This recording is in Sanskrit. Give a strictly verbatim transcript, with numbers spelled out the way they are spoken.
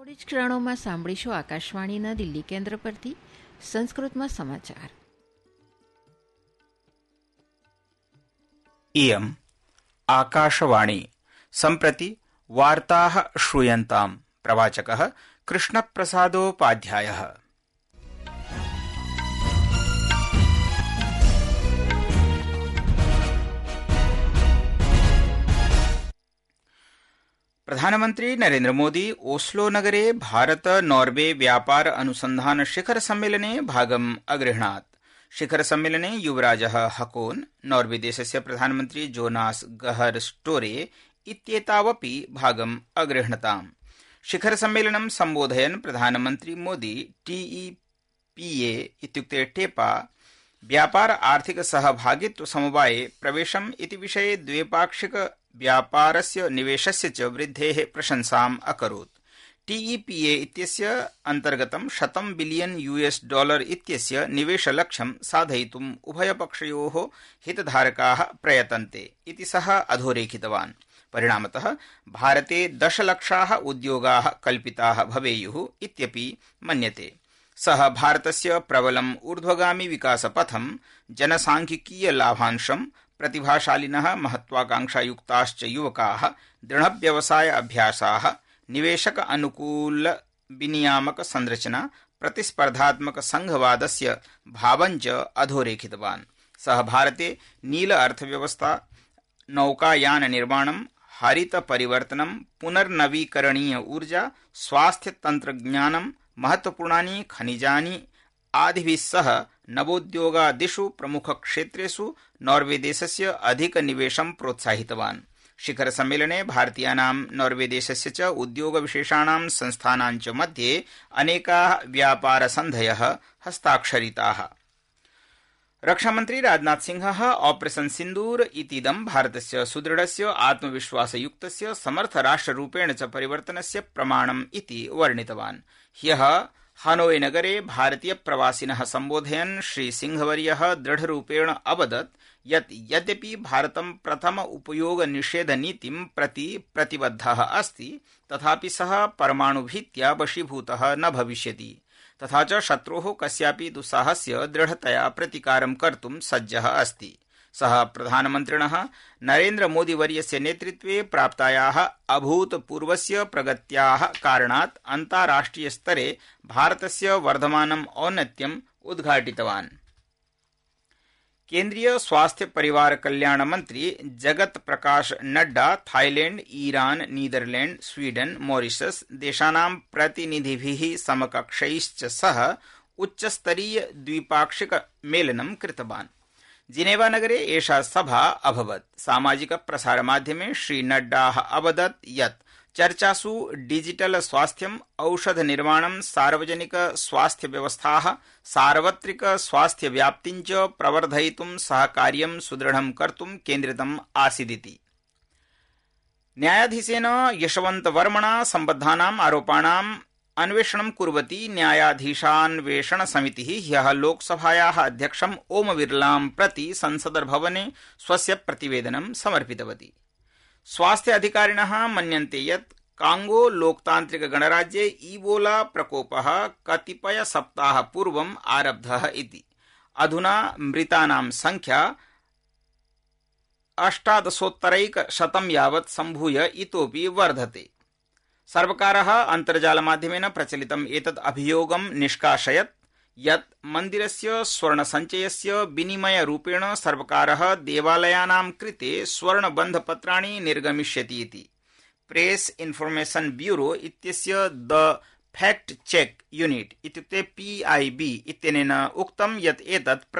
થોડી જ ક્ષણોમાં સાંભળીશું આકાશવાણીના દિલ્હી કેન્દ્ર પરથી સંસ્કૃતમાં સમાચાર. इयम् आकाशवाणी. सम्प्रति वार्ताः श्रूयन्ताम्. प्रवाचकः कृष्णप्रसादोपाध्यायः. प्रधानमन्त्री नरेन्द्र मोदी ओस्लो नगरे भारत नॉर्वे व्यापार अनुसंधान शिखर सम्मेलने भागम् अगृह्णात्. शिखर सम्मेलने युवराजः हकोन्, नॉर्वे देशस्य प्रधानमन्त्री जोनास गहर स्टोरे इत्येतावपि भागम् अगृह्णताम्. शिखर सम्मेलनं सम्बोधयन् प्रधानमन्त्री मोदी टीईपीए इत्युक्ते टेपा व्यापार आर्थिक सहभागित्व समवाये प्रवेशम् इति विषये द्विपाक्षिक व्यापारस्य निवेशस्य च वृद्धेः प्रशंसाम् अकरोत्. टीईपीए इत्यस्य अन्तर्गतं शतं बिलियन यूएस डॉलर इत्यस्य निवेशलक्ष्यं साधयितुम् उभयपक्षयोः हितधारकाः प्रयतन्ते इति सः अधोरेखितवान्. परिणामतः भारते दशलक्षाः उद्योगाः कल्पिताः भवेयुः इत्यपि मन्यते. सः भारतस्य प्रबलम् ऊर्ध्वगामी विकासपथं, जनसांख्यिकीय लाभांशं, प्रतिभाशालिनः महत्वाकांक्षायुक्ताश्च युवकाः, दृढव्यवसाय अभ्यासाः, निवेशक अनुकूल विनियामक संरचना, प्रतिस्पर्धात्मक संघवादस्य भावञ्च अधोरेखितवान्. सः भारते नील अर्थव्यवस्था, नौकायान निर्माणं, हरित परिवर्तनं, पुनर्नवीकरणीय ऊर्जा, स्वास्थ्य तन्त्रज्ञानं, महत्वपूर्णानि खनिजानि आदिभिः सह नवोद्योगादिषु प्रमुखक्षेत्रेषु नॉर्वे देशस्य अधिकनिवेशं प्रोत्साहितवान्. शिखर सम्मेलने भारतीयानां नॉर्वे देशस्य च उद्योगविशेषाणां संस्थानां च मध्ये अनेकाः व्यापारसन्धयः हस्ताक्षरिताः. रक्षामन्त्री राजनाथ सिंहः ऑपरेशन सिन्दूर इतीदं भारतस्य सुदृढस्य आत्मविश्वासयुक्तस्य समर्थराष्ट्ररूपेण च परिवर्तनस्य प्रमाणम् इति वर्णितवान्. ह्यः हनोई नगरे भारतीय प्रवासिनः सम्बोधयन् श्री सिंहवर्यः दृढरूपेण अवदत् यत् यद्यपि भारतं प्रथम उपयोग निषेध नीतिं प्रति प्रतिबद्धः अस्ति, तथापि सः परमाणुभीत्या वशीभूतः न भविष्यति, तथा च शत्रोः कस्यापि दुस्साहस्य दृढतया प्रतिकारं कर्तुं सज्जः अस्ति. सः प्रधानमन्त्रिणः नरेन्द्र मोदी वर्यस्य नेतृत्वे प्राप्तायाः अभूतपूर्वस्य प्रगत्याः कारणात् अन्ताराष्ट्रिय स्तरे भारतस्य वर्धमानम् औन्नत्यम् उद्घाटितवान्. केन्द्रीय स्वास्थ्य परिवार कल्याण मंत्री Jagat Prakash Nadda Thailand, Iran, Netherlands, Sweden, Mauritius देशानां प्रतिनिधिभिः समकक्षैश्च सह उच्चस्तरीय द्विपाक्षिक मेलनं कृतवान्. जिनेवा नगरे एषा सभा अभवत्. सामाजिक प्रसारमाध्यमे श्री नड्डाः अवदत् यत् चर्चासु डिजिटल स्वास्थ्यम्, औषध निर्माणं, सार्वजनिक स्वास्थ्य व्यवस्थाः, सार्वत्रिक स्वास्थ्य व्याप्तिं च प्रवर्धयितुं सहकार्यं सुदृढं कर्तुं केन्द्रितम् आसीदिति. न्यायाधीशेन यशवन्त वर्मणा सम्बद्धानाम् आरोपाणाम् अन्वेषणं कुर्वती न्यायाधीशान्वेषण समितिः ह्यः लोकसभायाः अध्यक्षम् ओम बिर्लां प्रति संसदर्भवने स्वस्य प्रतिवेदनं समर्पितवती. स्वास्थ्य अधिकारिणः मन्यन्ते यत् कांगो लोकतान्त्रिक गणराज्ये ईबोला प्रकोपः कतिपय सप्ताह पूर्वम् आरब्धः इति. अधुना मृतानां संख्या अष्टादशोत्तरैकशतं यावत् सम्भूय इतोपि वर्धते. सर्वकारः अन्तर्जालमाध्यमेन प्रचलितम् एतत् अभियोगं निष्कासयत् यत् मन्दिरस्य स्वर्णसञ्चयस्य विनिमयरूपेण सर्वकारः देवालयानां कृते स्वर्णबन्धपत्राणि निर्गमिष्यति इति. प्रेस इन्फॉर्मेशन ब्यूरो इत्यस्य द फैक्ट चेक यूनिट इत्युक्ते पीआईबी इत्यनेन उक्तं यत् एतत्